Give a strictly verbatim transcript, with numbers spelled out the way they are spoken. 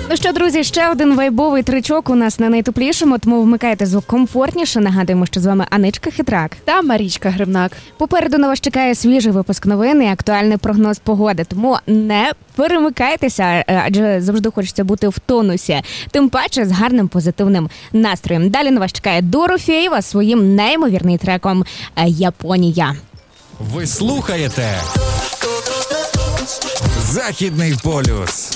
Ну що, друзі, ще один вайбовий тричок у нас на найтеплішому, тому вмикайте звук комфортніше. Нагадуємо, що з вами Аничка Хитрак та Марічка Гривнак. Попереду на вас чекає свіжий випуск новин і актуальний прогноз погоди, тому не перемикайтеся, адже завжди хочеться бути в тонусі, тим паче з гарним позитивним настроєм. Далі на вас чекає Дорофєєва своїм неймовірним треком «Японія». Ви слухаєте Західний полюс.